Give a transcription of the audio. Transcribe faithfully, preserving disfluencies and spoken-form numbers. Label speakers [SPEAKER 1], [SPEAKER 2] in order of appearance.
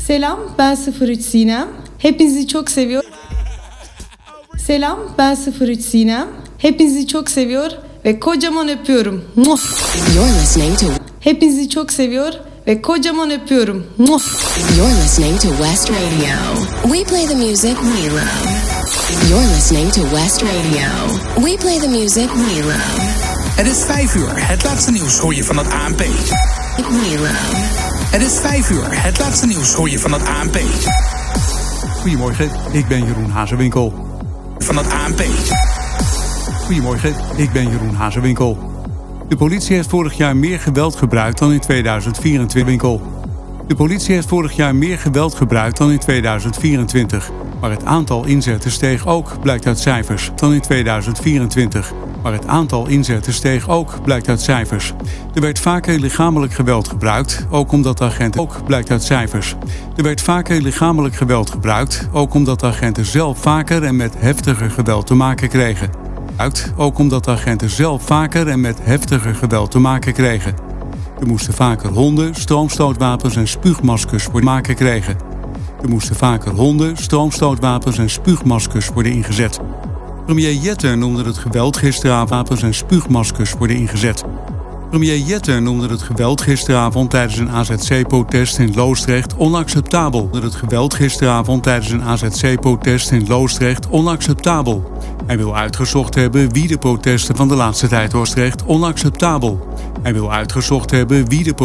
[SPEAKER 1] Selam, ben sıfır üç Sinem. Hepinizi çok seviyor. Selam, ben sıfır üç Sinem. Hepinizi çok seviyor ve kocaman öpüyorum. Muah!
[SPEAKER 2] You're listening to
[SPEAKER 1] Hepinizi çok seviyor ve kocaman öpüyorum. Muah!
[SPEAKER 2] You're listening to West Radio. We play the music we love. You're listening to West Radio. We play the music we love.
[SPEAKER 3] Het is vijf uur. Het laatste nieuws hoor je van het A N P.
[SPEAKER 2] We love.
[SPEAKER 3] Het is vijf uur. Het laatste nieuws hoor je van het A N P.
[SPEAKER 4] Goedemorgen, ik ben Jeroen Hazewinkel.
[SPEAKER 3] Van het A N P.
[SPEAKER 4] Goedemorgen, ik ben Jeroen Hazewinkel. De politie heeft vorig jaar meer geweld gebruikt dan in tweeduizend vierentwintig. Winkel. De politie heeft vorig jaar meer geweld gebruikt dan in tweeduizend vierentwintig. Maar het aantal inzetten steeg ook, blijkt uit cijfers, dan in tweeduizend vierentwintig. Maar het aantal inzetten steeg ook, blijkt uit cijfers. Er werd vaker lichamelijk geweld gebruikt, ook omdat agenten... Ook blijkt uit cijfers. Er werd vaker lichamelijk geweld gebruikt, ook omdat agenten zelf vaker en met heftiger geweld te maken kregen. Ook omdat agenten zelf vaker en met heftiger geweld te maken kregen. Er moesten vaker honden, stroomstootwapens en spuugmaskers worden maken kregen. Er moesten vaker honden, stroomstootwapens en spuugmaskers worden ingezet. Premier Jetter noemde het geweld gisteravond wapens en spuugmaskers worden ingezet. Premier Jetter noemde het geweld gisteravond tijdens een A Z C-protest in Loosdrecht onacceptabel. Het geweld gisteravond tijdens een A Z C-protest in Loosdrecht onacceptabel. Hij wil uitgezocht hebben wie de protesten van de laatste tijd Loosdrecht onacceptabel. Hij wil uitgezocht hebben wie de